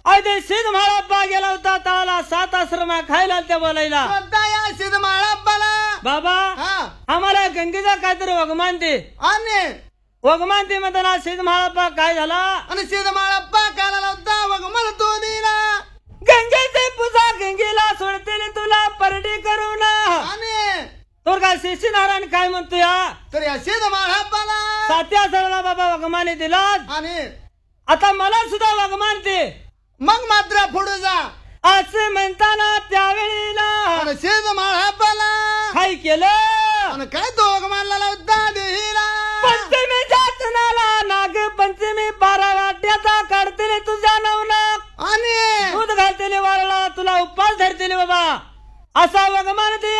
अरे सिद्ध माळाप्पा गेला होता त्याला 7 आश्रमा खायला त्या बोलायला या सिद्ध माळाप्पाला बाबा आम्हाला गंगेचा काहीतरी वगमानते आणि वगमानते म्हणताना सिद्ध माळाप्पा काय झाला आणि सिद्ध माळाप्पा काला होता वगमन तो दिला गंगेची पूजा गंगेला सोडते तुला परडी करून आणि तर काय शिशी नारायण काय म्हणतो या तर या सिद्ध माळाप्पाला 7 आश्रमाला बाबा वगमाने दिला आणि आता मला सुद्धा वगमानते मग मात्र पुढे जा असे म्हणताना त्यावेळेला आणि सिद्ध माळाप्पाला काय केलं आणि काय तो वगमानला होता देहीला पंचमी जातनाला नाग पंचमी 12 वाट्याचा काढतेले तुझ्या नवनाक आणि दूध घालतेले वाळला तुला उपास धरतेले बाबा असा वगमान ते